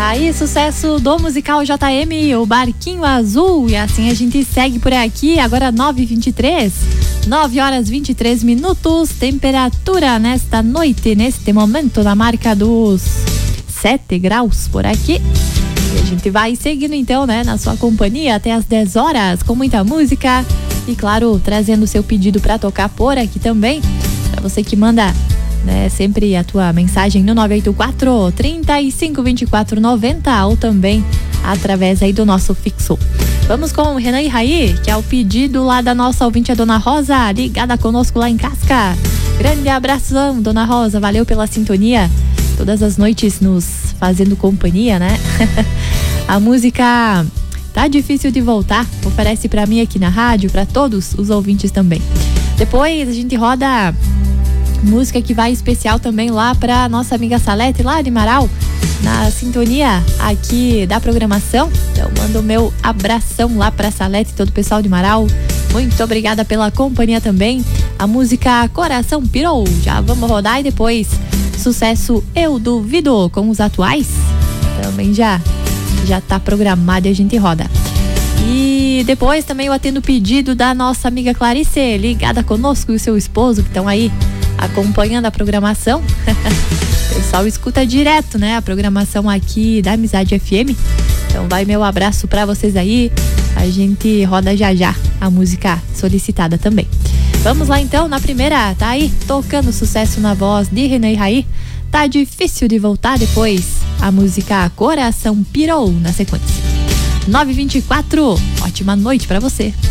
Aí, sucesso do musical JM, o Barquinho Azul. E assim a gente segue por aqui, agora 9h23, 9 horas 23 minutos. Temperatura nesta noite, neste momento, na marca dos 7 graus por aqui. E a gente vai seguindo então, né, na sua companhia até as 10 horas, com muita música. E claro, trazendo o seu pedido para tocar por aqui também. Para você que manda, né, sempre a tua mensagem no 984 35 24 90 ou também através aí do nosso fixo. Vamos com o Renan e Raí, que é o pedido lá da nossa ouvinte, a Dona Rosa, ligada conosco lá em Casca. Grande abração, Dona Rosa, valeu pela sintonia, todas as noites nos fazendo companhia, né? A música Tá Difícil de Voltar oferece pra mim aqui na rádio, pra todos os ouvintes também. Depois a gente roda música que vai especial também lá pra nossa amiga Salete, lá de Marau, na sintonia aqui da programação. Então mando o meu abração lá pra Salete e todo o pessoal de Marau. Muito obrigada pela companhia também. A música Coração Pirou, já vamos rodar, e depois sucesso Eu Duvido com os atuais. Também já tá programado e a gente roda. E depois também eu atendo o pedido da nossa amiga Clarice, ligada conosco, e o seu esposo, que estão aí acompanhando a programação. O pessoal escuta direto, né, a programação aqui da Amizade FM. Então vai meu abraço pra vocês aí. A gente roda já já a música solicitada também. Vamos lá então, na primeira, tá aí tocando sucesso na voz de Renan e Raí. Tá Difícil de Voltar, depois a música Coração Pirou na sequência. 9h24, ótima noite pra você.